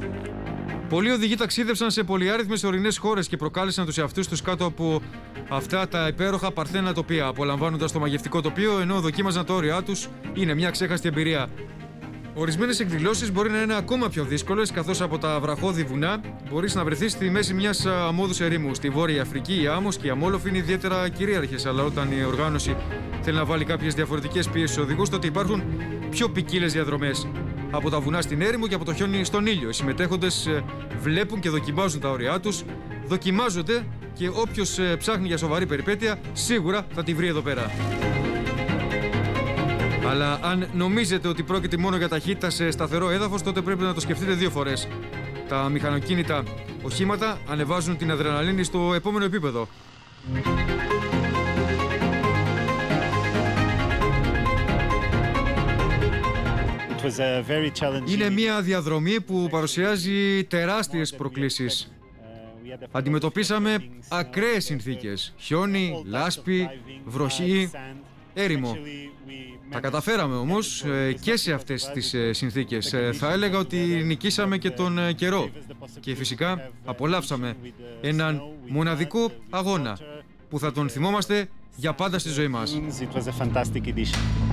Πολλοί οδηγοί ταξίδευσαν σε πολυάριθμες ορεινές χώρες και προκάλεσαν τους εαυτούς τους κάτω από αυτά τα υπέροχα παρθένα τοπία, απολαμβάνοντας το μαγευτικό τοπίο ενώ δοκίμαζαν τα όρια τους. Είναι μια ξέχαστη εμπειρία. Ορισμένες εκδηλώσεις μπορεί να είναι ακόμα πιο δύσκολες, καθώς από τα βραχώδη βουνά μπορείς να βρεθείς στη μέση μιας αμμώδους ερήμου. Στη Βόρεια Αφρική, η άμμος και η αμόλοφη είναι ιδιαίτερα κυρίαρχες, αλλά όταν η οργάνωση θέλει να βάλει κάποιες διαφορετικές πίεσεις στους οδηγούς, τότε υπάρχουν πιο ποικίλες διαδρομές. Από τα βουνά στην έρημο και από το χιόνι στον ήλιο. Οι συμμετέχοντες βλέπουν και δοκιμάζουν τα όρια τους, δοκιμάζονται και όποιος ψάχνει για σοβαρή περιπέτεια σίγουρα θα τη βρει εδώ πέρα. Αλλά αν νομίζετε ότι πρόκειται μόνο για ταχύτητα σε σταθερό έδαφος, τότε πρέπει να το σκεφτείτε 2 φορές. Τα μηχανοκίνητα οχήματα ανεβάζουν την αδρεναλίνη στο επόμενο επίπεδο. Είναι μια διαδρομή που παρουσιάζει τεράστιες προκλήσεις. Αντιμετωπίσαμε ακραίες συνθήκες. Χιόνι, λάσπη, βροχή, έρημο. Τα καταφέραμε όμως και σε αυτές τις συνθήκες. Θα έλεγα ότι νικήσαμε και τον καιρό. Και φυσικά απολαύσαμε έναν μοναδικό αγώνα που θα τον θυμόμαστε για πάντα στη ζωή μας.